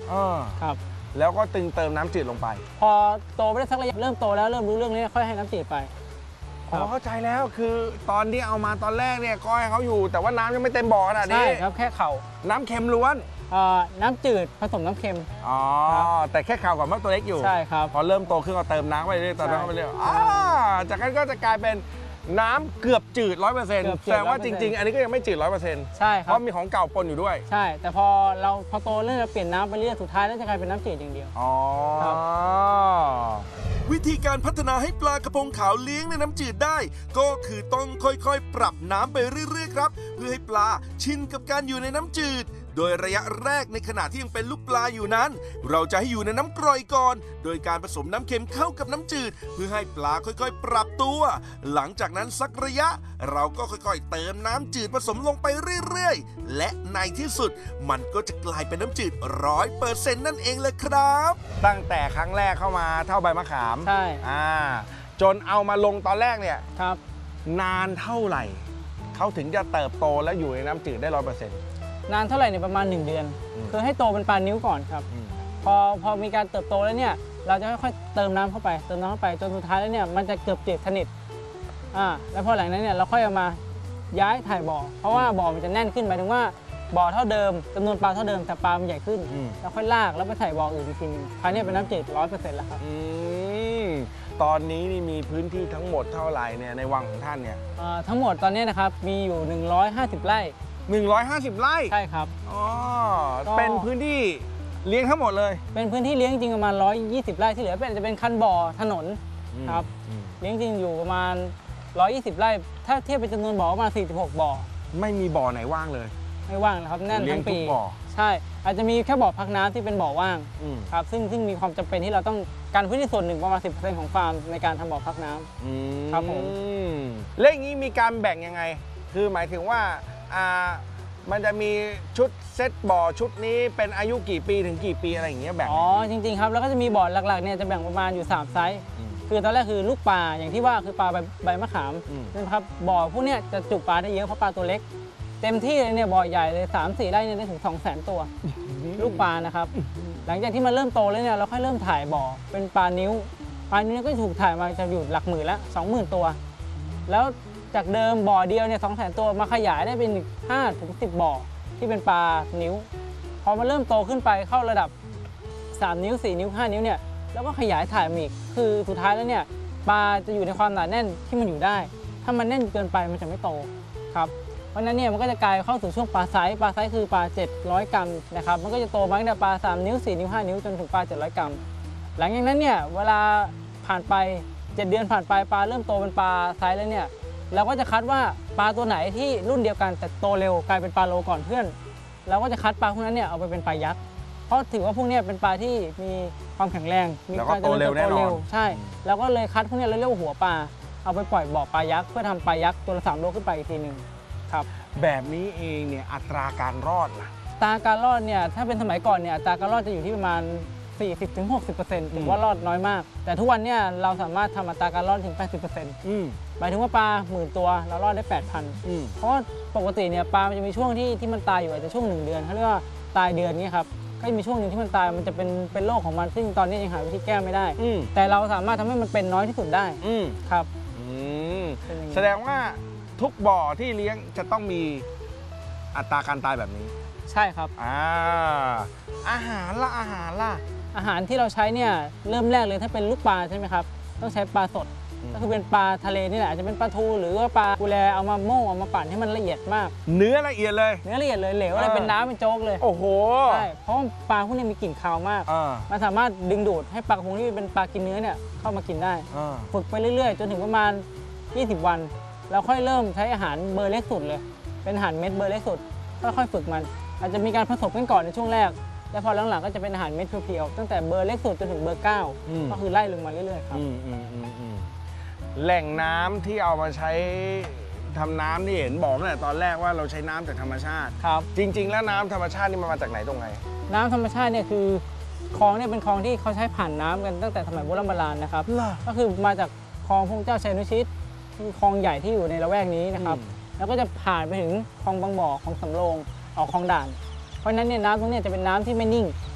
ครับแล้วก็ตึงเติมน้ำจืดลงไปพอโตไปได้สักระยะเริ่มโตแล้วเริ่มรู้เรื่องนี้ค่อยให้น้ำจืดไปเข้าใจแล้วคือตอนที่เอามาตอนแรกเนี่ยก็ให้เขาอยู่แต่ว่าน้ำยังไม่เต็มบ่อขนาดนี้ใช่ครับแค่เข่าน้ำเค็มล้วนน้ำจืดผสมน้ำเค็มแต่แค่เข่าก่อนเพราะตัวเล็กอยู่ใช่ครับพอเริ่มโตขึ้นก็เติมน้ำไปเรื่อยๆเติมน้ำไปเรื่อยจากนั้นก็จะกลายเป็นน้ำเกือบจืด 100% แสดงว่าจริงๆอันนี้ก็ยังไม่จืด 100% ใช่ครับเพราะมีของเก่าปนอยู่ด้วยใช่แต่พอโตเรื่อยๆเปลี่ยนน้ำไปเรื่อยสุดท้ายแล้วจะกลายเป็นน้ำจืดอย่างเดียววิธีการพัฒนาให้ปลากระพงขาวเลี้ยงในน้ำจืดได้ก็คือต้องค่อยๆปรับน้ำไปเรื่อยๆครับเพื่อให้ปลาชินกับการอยู่ในน้ำจืดโดยระยะแรกในขณะที่ยังเป็นลูกปลาอยู่นั้นเราจะให้อยู่ในน้ำกร่อยก่อนโดยการผสมน้ำเค็มเข้ากับน้ำจืดเพื่อให้ปลาค่อยๆปรับตัวหลังจากนั้นสักระยะเราก็ค่อยๆเติมน้ำจืดผสมลงไปเรื่อยๆและในที่สุดมันก็จะกลายเป็นน้ำจืด 100% นั่นเองเลยครับตั้งแต่ครั้งแรกเข้ามาเท่าใบมะขามใช่จนเอามาลงตอนแรกเนี่ยครับนานเท่าไหร่เขาถึงจะเติบโตและอยู่ในน้ำจืดได้ 100% นานเท่าไหร่เนี่ยประมาณ1 เดือนคือให้โตเป็นปลานิ้วก่อนครับพอมีการเติบโตแล้วเนี่ยเราจะค่อยๆเติมน้ำเข้าไปจนสุดท้ายแล้วเนี่ยมันจะเกือบจืดสนิทแล้วพอหลังนั้นเนี่ยเราค่อยเอามาย้ายถ่ายบ่อเพราะว่าบ่อมันจะแน่นขึ้นหมายถึงว่าบ่อเท่าเดิมจำนวนปลาเท่าเดิมแต่ปลามันใหญ่ขึ้นแล้วค่อยลากแล้วไปถ่ายบ่ออื่นอีกทีนึงภายในเป็นน้ำจืด 100% แล้วครับตอนนี้นี่มีพื้นที่ทั้งหมดเท่าไหร่เนี่ยในวังของท่านเนี่ยทั้งหมดตอนนี้นะครับมีอยู่150 ไร่ 150 ไร่ใช่ครับเป็นพื้นที่เลี้ยงทั้งหมดเลยเป็นพื้นที่เลี้ยงจริงประมาณ120 ไร่ที่เหลือจะเป็นคันบ่อถนนครับเลี้ยงจริงอยู่ประมาณ120 ไร่ถ้าเทียบเป็นจำนวนบ่อประมาณ46 บ่อไม่มีบ่อไหนว่างเลยไม่ว่างนะครับแน่นทั้งปีบ่อใช่อาจจะมีแค่บ่อพักน้ำที่เป็นบ่อว่างครับซึ่งมีความจำเป็นที่เราต้องการพื้นที่ส่วนหนึ่งประมาณ 10% ของฟาร์มในการทำบ่อพักน้ำครับผมและอย่างนี้มีการแบ่งยังไงคือหมายถึงว่ามันจะมีชุดเซตบ่อชุดนี้เป็นอายุกี่ปีถึงกี่ปีอะไรอย่างเงี้ยแบ่งจริงๆครับแล้วก็จะมีบ่อหลักๆเนี่ยจะแบ่งประมาณอยู่3 ไซส์คือตอนแรกคือลูกปลาอย่างที่ว่าคือปลาใบมะขามนะครับบ่อพวกนี้จะจุปลาได้เยอะเพราะปลาตัวเล็กเต็มที่เลยเนี่ยบ่อใหญ่เลย3-4 ไร่เนี่ยได้ถึง 200,000 ตัวลูกปลานะครับหลังจากที่มันเริ่มโตแล้วเนี่ยเราค่อยเริ่มถ่ายบ่อเป็นปลานิ้วก็ถูกถ่ายมาจะอยู่หลักหมื่นละ 20,000 ตัวแล้วจากเดิมบ่อเดียวเนี่ย 200,000 ตัวมาขยายได้เป็น5-10 บ่อที่เป็นปลานิ้วพอมาเริ่มโตขึ้นไปเข้าระดับ3 นิ้ว4 นิ้ว5 นิ้วเนี่ยแล้วก็ขยายถ่ายมาอีกคือสุดท้ายแล้วเนี่ยปลาจะอยู่ในความหนาแน่นที่มันอยู่ได้ถ้ามันแน่นเกินไปมันจะไม่โตครับเพราะนั้นเนี่ยมันก็จะกลายเข้าสู่ช่วงปลาไซส์คือปลา700 กรัมนะครับมันก็จะโตมาตั้งแต่ปลา3 นิ้ว4 นิ้ว5 นิ้วจนถึงปลา700 กรัมหลังจากนั้นเนี่ยเวลาผ่านไป7 เดือนผ่านไปปลาเริ่มโตเป็นปลาไซส์แล้วเนี่ยเราก็จะคัดว่าปลาตัวไหนที่รุ่นเดียวกันแต่โตเร็วกลายเป็นปลาโลก่อนเพื่อนเราก็จะคัดปลาพวกนั้นเนี่ยเอาไปเป็นปลายักษ์เพราะถือว่าพวกนี้เป็นปลาที่มีความแข็งแรงมีการโตเร็วแน่นอนใช่เราก็เลยคัดพวกนี้เรียกว่าหัวปลาเอาไปปล่อยบ่อปลายักษ์เพื่อทำปลายักษ์ตัวละ3 โลขึ้นไปอีกทีหนึ่งครับแบบนี้เองเนี่ยอัตราการรอดล่ะอัตราการรอดเนี่ยถ้าเป็นสมัยก่อนเนี่ยอัตราการรอดจะอยู่ที่ประมาณ 40-60% ถือว่ารอดน้อยมากแต่ทุกวันเนี่ยเราสามารถทำอัตราการรอดถึง 80%หมายถึงว่าปลา10,000 ตัวเรารอดได้ 8,000 เพราะว่าปกติเนี่ยปลามันจะมีช่วงที่มันตายอยู่อาจจะช่วง1 เดือนเขาเรียกว่าตายเดือนนี้ครับก็มีช่วงหนึ่งที่มันตายมันจะเป็นโรคของมันซึ่งตอนนี้ยังหาวิธีแก้ไม่ได้แต่เราสามารถทำให้มันเป็นน้อยที่สุดได้ครับแสดงว่าทุกบ่อที่เลี้ยงจะต้องมีอัตราการตายแบบนี้ใช่ครับอาหารล่ะอาหารที่เราใช้เนี่ยเริ่มแรกเลยถ้าเป็นลูกปลาใช่ไหมครับต้องใช้ปลาสดก็คือเป็นปลาทะเลนี่แหละอาจจะเป็นปลาทูหรือว่าปลากุแลเอามาโม่เอามาปั่นให้มันละเอียดมากเนื้อละเอียดเลยเหลวอะไรเป็นน้ำเป็นโจ๊กเลยโอ้โหใช่เพราะปลาพวกนี้มีกลิ่นคาวมากมันสามารถดึงดูดให้ปลากระพงที่เป็นปลากินเนื้อเนี่ยเข้ามากินได้ฝึกไปเรื่อยๆจนถึงประมาณ20 วันเราค่อยเริ่มใช้อาหารเบอร์เล็กสุดเลยเป็นอาหารเม็ดเบอร์เล็กสุดค่อยๆฝึกมันอาจจะมีการผสมกันก่อนในช่วงแรกแล้วพอหลังๆก็จะเป็นอาหารเม็ดเพียวๆตั้งแต่เบอร์เล็กสุดจนถึงเบอร์9ก็คือไล่ลงมาเรื่อยๆครับแหล่งน้ำที่เอามาใช้ทำน้ำที่เห็นบอกเนี่ยตอนแรกว่าเราใช้น้ำจากธรรมชาติครับจริงๆแล้วน้ำธรรมชาตินี่มันมาจากไหนตรงไหนน้ำธรรมชาติเนี่ยคือคลองเนี่ยเป็นคลองที่เขาใช้ผ่านน้ำกันตั้งแต่สมัยโบราณนะครับก็คือมาจากคลองพระเจ้าชัยนุชิตคลองใหญ่ที่อยู่ในละแวกนี้นะครับแล้วก็จะผ่านไปถึงคลองบางบ่อคลองสำโรงออกคลองด่านเพราะฉะนั้นเนี่ยน้ำตรงนี้จะเป็นน้ำที่ไม่นิ่ง